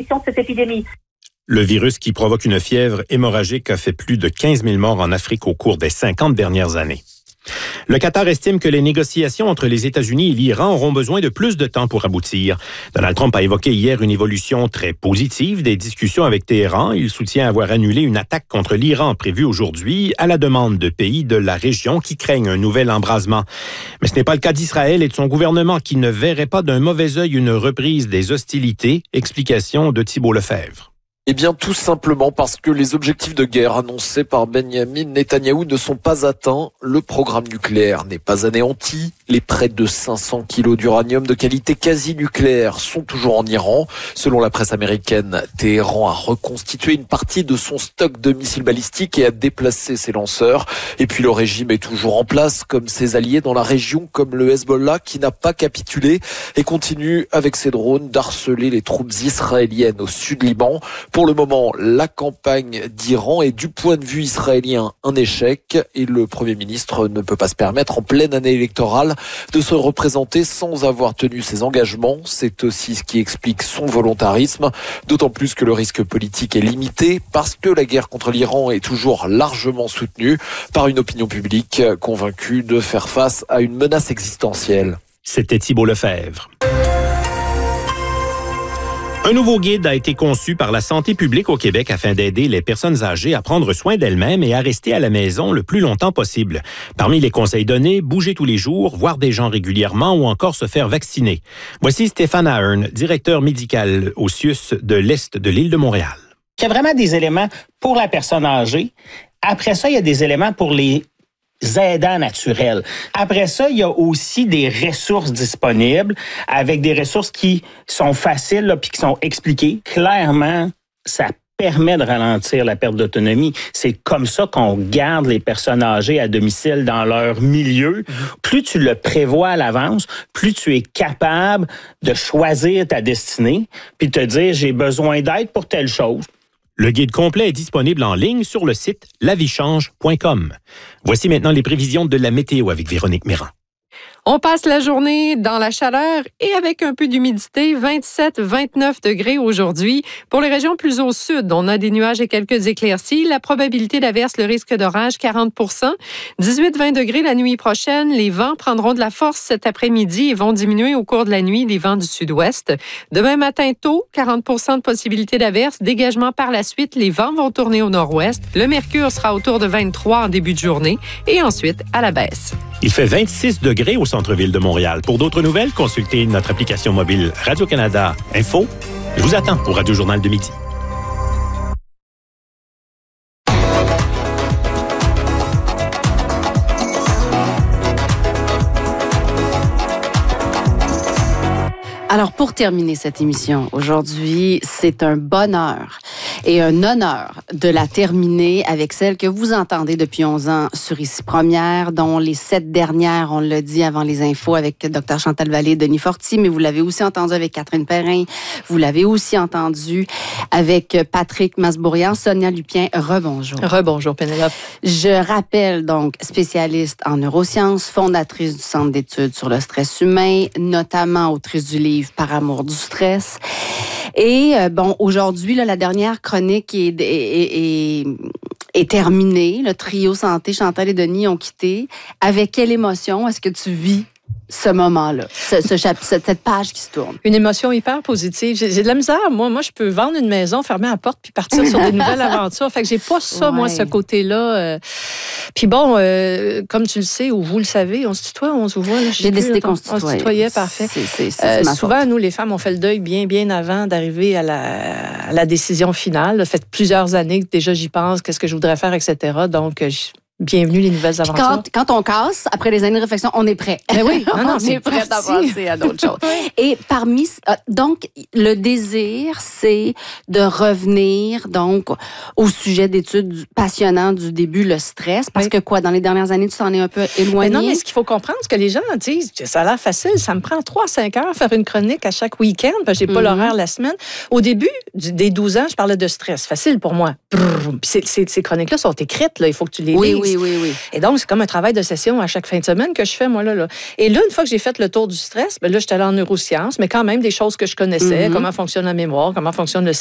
gestion de cette épidémie. Le virus qui provoque une fièvre hémorragique a fait plus de 15 000 morts en Afrique au cours des 50 dernières années. Le Qatar estime que les négociations entre les États-Unis et l'Iran auront besoin de plus de temps pour aboutir. Donald Trump a évoqué hier une évolution très positive des discussions avec Téhéran. Il soutient avoir annulé une attaque contre l'Iran prévue aujourd'hui à la demande de pays de la région qui craignent un nouvel embrasement. Mais ce n'est pas le cas d'Israël et de son gouvernement qui ne verrait pas d'un mauvais œil une reprise des hostilités. Explication de Thibault Lefebvre. Eh bien, tout simplement parce que les objectifs de guerre annoncés par Benyamin Netanyahou ne sont pas atteints. Le programme nucléaire n'est pas anéanti. Les près de 500 kilos d'uranium de qualité quasi nucléaire sont toujours en Iran. Selon la presse américaine, Téhéran a reconstitué une partie de son stock de missiles balistiques et a déplacé ses lanceurs. Et puis le régime est toujours en place, comme ses alliés dans la région, comme le Hezbollah, qui n'a pas capitulé et continue avec ses drones d'harceler les troupes israéliennes au sud Liban. Pour le moment, la campagne d'Iran est du point de vue israélien un échec et le Premier ministre ne peut pas se permettre en pleine année électorale de se représenter sans avoir tenu ses engagements. C'est aussi ce qui explique son volontarisme, d'autant plus que le risque politique est limité parce que la guerre contre l'Iran est toujours largement soutenue par une opinion publique convaincue de faire face à une menace existentielle. C'était Thibault Lefebvre. Un nouveau guide a été conçu par la santé publique au Québec afin d'aider les personnes âgées à prendre soin d'elles-mêmes et à rester à la maison le plus longtemps possible. Parmi les conseils donnés, bouger tous les jours, voir des gens régulièrement ou encore se faire vacciner. Voici Stéphane Ahern, directeur médical au CIUS de l'Est de l'île de Montréal. Il y a vraiment des éléments pour la personne âgée. Après ça, il y a des éléments pour les aidants naturels. Après ça, il y a aussi des ressources disponibles avec des ressources qui sont faciles là, puis qui sont expliquées. Clairement, ça permet de ralentir la perte d'autonomie. C'est comme ça qu'on garde les personnes âgées à domicile dans leur milieu. Plus tu le prévois à l'avance, plus tu es capable de choisir ta destinée puis te dire, j'ai besoin d'aide pour telle chose. Le guide complet est disponible en ligne sur le site lavichange.com. Voici maintenant les prévisions de la météo avec Véronique Méran. On passe la journée dans la chaleur et avec un peu d'humidité, 27-29 degrés aujourd'hui. Pour les régions plus au sud, on a des nuages et quelques éclaircies. La probabilité d'averse, le risque d'orage, 40 18-20 degrés la nuit prochaine. Les vents prendront de la force cet après-midi et vont diminuer au cours de la nuit, les vents du sud-ouest. Demain matin tôt, 40 de possibilité d'averse. Dégagement par la suite, les vents vont tourner au nord-ouest. Le mercure sera autour de 23 en début de journée et ensuite à la baisse. Il fait 26 degrés au centre-ville de Montréal. Pour d'autres nouvelles, consultez notre application mobile Radio-Canada Info. Je vous attends au Radio Journal de midi. Alors, pour terminer cette émission, aujourd'hui, c'est un bonheur et un honneur de la terminer avec celle que vous entendez depuis 11 ans sur Ici Première, dont les 7 dernières, on l'a dit avant les infos, avec Dr Chantal Vallée et Denis Forti, mais vous l'avez aussi entendu avec Catherine Perrin, vous l'avez aussi entendu avec Patrick Masbourian, Sonia Lupien. Rebonjour. Rebonjour, Pénélope. Je rappelle donc spécialiste en neurosciences, fondatrice du Centre d'études sur le stress humain, notamment autrice du livre Par amour du stress. Et bon, aujourd'hui, là, la dernière chronique est terminée. Le trio Santé, Chantal et Denis ont quitté. Avec quelle émotion est-ce que tu vis ce moment-là, cette page qui se tourne? Une émotion hyper positive. J'ai de la misère. Moi, je peux vendre une maison, fermer la porte, puis partir sur des nouvelles aventures. Fait que j'ai pas ça, moi, ce côté-là. Puis bon, comme tu le sais, ou vous le savez, on se tutoie, on se voit. Là, j'ai décidé qu'on se tutoie. On se tutoyait, parfait. C'est souvent, nous, les femmes, on fait le deuil bien avant d'arriver à la décision finale. Ça fait plusieurs années que déjà j'y pense, qu'est-ce que je voudrais faire, etc. Donc, bienvenue les nouvelles aventures. Quand on casse, après les années de réflexion, on est prêt. Mais oui, on est prêt à passer à d'autres choses. Et parmi donc le désir, c'est de revenir donc au sujet d'études passionnant du début, le stress, parce que quoi, dans les dernières années, tu t'en es un peu éloigné. Mais non, mais ce qu'il faut comprendre, c'est que les gens disent, ça a l'air facile, ça me prend 3-5 heures faire une chronique à chaque week-end, parce que j'ai pas l'horaire la semaine. Au début des 12 ans, je parlais de stress, facile pour moi. Puis ces chroniques-là sont écrites, là, il faut que tu les lises. Oui. Et donc, c'est comme un travail de session à chaque fin de semaine que je fais, moi, là. Et là, une fois que j'ai fait le tour du stress, là, j'étais allée en neurosciences, mais quand même des choses que je connaissais, comment fonctionne la mémoire, comment fonctionne le